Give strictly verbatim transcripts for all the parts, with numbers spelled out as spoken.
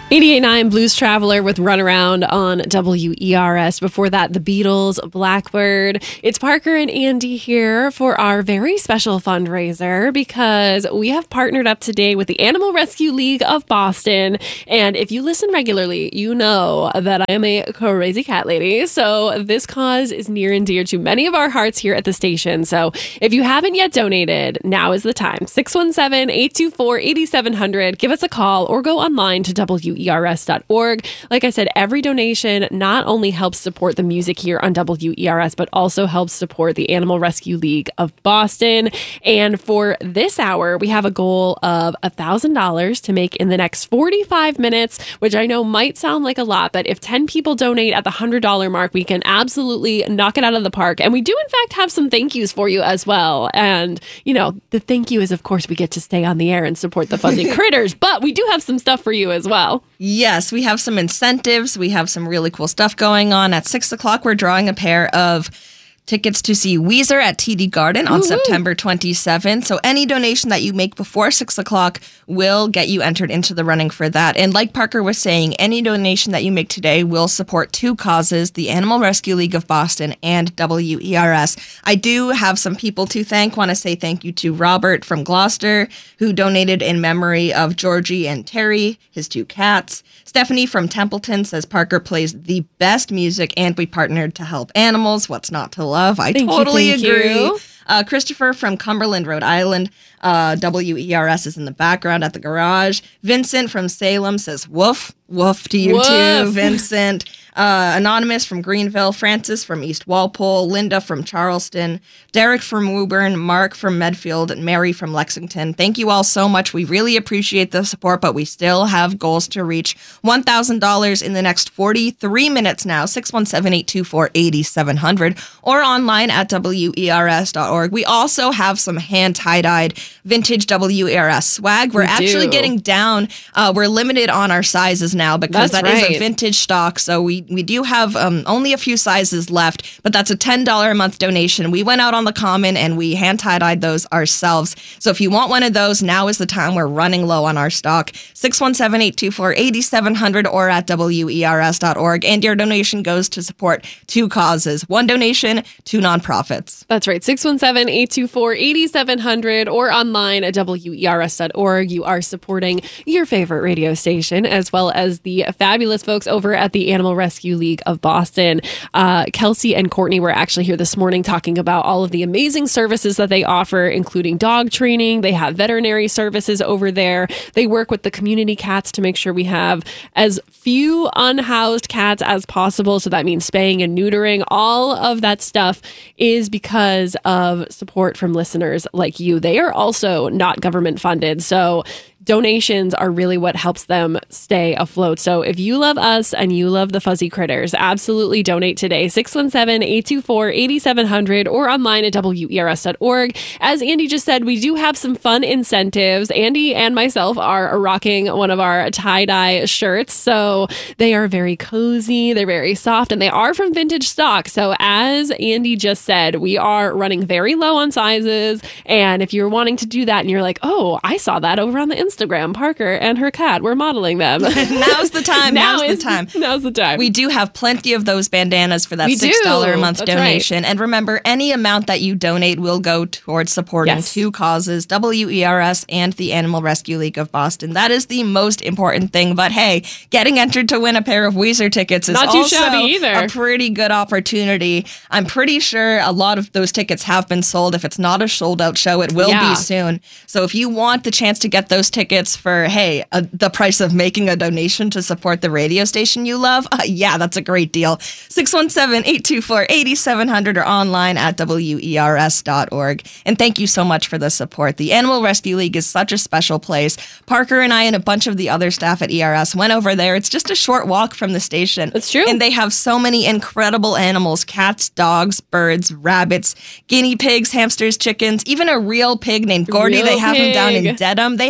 eighty-eight point nine Blues Traveler with Runaround on W E R S. Before that, The Beatles, Blackbird. It's Parker and Andy here for our very special fundraiser because we have partnered up today with the Animal Rescue League of Boston. And if you listen regularly, you know that I am a crazy cat lady. So this cause is near and dear to many of our hearts here at the station. So if you haven't yet donated, now is the time. six one seven, eight two four, eight seven zero zero. Give us a call or go online to W E R S dot org. Like I said, every donation not only helps support the music here on W E R S, but also helps support the Animal Rescue League of Boston. And for this hour, we have a goal of one thousand dollars to make in the next forty-five minutes, which I know might sound like a lot, but if ten people donate at the one hundred dollars mark, we can absolutely knock it out of the park. And we do, in fact, have some thank yous for you as well. And, you know, the thank you is, of course, we get to stay on the air and support the fuzzy critters, but we do have some stuff for you as well. Yes, we have some incentives. We have some really cool stuff going on. At six o'clock, we're drawing a pair of tickets to see Weezer at T D Garden on Woo-hoo. September twenty-seventh. So any donation that you make before six o'clock will get you entered into the running for that. And like Parker was saying, any donation that you make today will support two causes, the Animal Rescue League of Boston and W E R S. I do have some people to thank. Want to say thank you to Robert from Gloucester, who donated in memory of Georgie and Terry, his two cats. Stephanie from Templeton says Parker plays the best music and we partnered to help animals. What's not to love? I thank totally you, thank agree. You. Uh, Christopher from Cumberland, Rhode Island. Uh, W E R S is in the background at the garage. Vincent from Salem says woof. Woof to you woof. too, Vincent. Uh, Anonymous from Greenville. Francis from East Walpole. Linda from Charleston. Derek from Woburn. Mark from Medfield. And Mary from Lexington. Thank you all so much. We really appreciate the support, but we still have goals to reach one thousand dollars in the next forty-three minutes now. six one seven, eight two four, eight seven zero zero or online at W E R S dot org. We also have some hand tie-dyed vintage W E R S swag. We're we actually getting down. Uh, we're limited on our sizes now because that's that right. is a vintage stock. So we, we do have um, only a few sizes left, but that's a ten dollars a month donation. We went out on the common and we hand tie-dyed those ourselves. So if you want one of those, now is the time. We're running low on our stock. six one seven, eight two four, eight seven zero zero or at W E R S dot org. And your donation goes to support two causes. One donation, two nonprofits. That's right. six one seven, eight two four, eight seven zero zero or online at W E R S dot org. You are supporting your favorite radio station as well as the fabulous folks over at the Animal Rescue League of Boston. Uh, Kelsey and Courtney were actually here this morning talking about all of the amazing services that they offer, including dog training. They have veterinary services over there. They work with the community cats to make sure we have as few unhoused cats as possible. So that means spaying and neutering. All of that stuff is because of support from listeners like you. They are also not government funded. So donations are really what helps them stay afloat. So if you love us and you love the fuzzy critters, absolutely donate today. six one seven, eight two four, eight seven zero zero or online at W E R S dot org. As Andy just said, we do have some fun incentives. Andy and myself are rocking one of our tie-dye shirts. So they are very cozy, they're very soft, and they are from vintage stock. So as Andy just said, we are running very low on sizes. And if you're wanting to do that and you're like, oh, I saw that over on the Instagram, Instagram, Parker and her cat, we're modeling them. Now's the time. Now Now's is, the time. Now's the time. We do have plenty of those bandanas for that we six dollars do. a month That's donation. Right. And remember, any amount that you donate will go towards supporting yes. two causes, W E R S and the Animal Rescue League of Boston. That is the most important thing. But hey, getting entered to win a pair of Weezer tickets is Not too also shabby either. a pretty good opportunity. I'm pretty sure a lot of those tickets have been sold. If it's not a sold out show, it will yeah. be soon. So if you want the chance to get those tickets for, hey, Uh, the price of making a donation to support the radio station you love, uh, yeah, that's a great deal. six one seven, eight two four, eight seven zero zero or online at W E R S dot org. And thank you so much for the support. The Animal Rescue League is such a special place. Parker and I and a bunch of the other staff at E R S went over there. It's just a short walk from the station. That's true. And they have so many incredible animals: cats, dogs, birds, rabbits, guinea pigs, hamsters, chickens, even a real pig named Gordy. Real they have pig. him down in Dedham. They have a few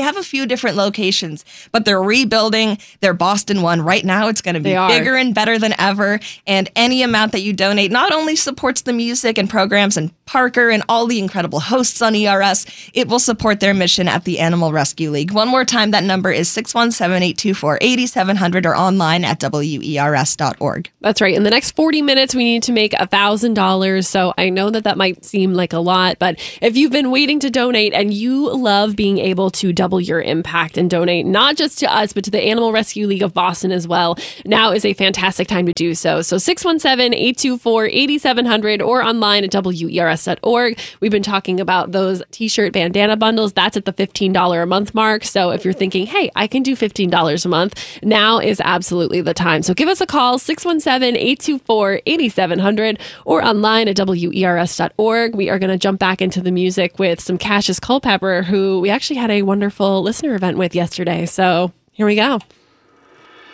few different locations, but they're rebuilding their Boston one. Right now, it's going to be They are. bigger and better than ever. And any amount that you donate not only supports the music and programs and Parker and all the incredible hosts on E R S, it will support their mission at the Animal Rescue League. One more time, that number is six one seven, eight two four, eight seven zero zero or online at W E R S dot org. That's right. In the next forty minutes, we need to make one thousand dollars. So I know that that might seem like a lot, but if you've been waiting to donate and you love being able to double your impact and donate, not just to us, but to the Animal Rescue League of Boston as well, now is a fantastic time to do so. So six one seven, eight two four, eight seven zero zero or online at W E R S dot org. We've been talking about those t-shirt bandana bundles. That's at the fifteen dollars a month mark. So if you're thinking, hey, I can do fifteen dollars a month, now is absolutely the time. So give us a call, six one seven, eight two four, eight seven zero zero or online at W E R S dot org. We are going to jump back into the music with some Cassius Culpepper, who we actually had a wonderful listener event with yesterday. So here we go.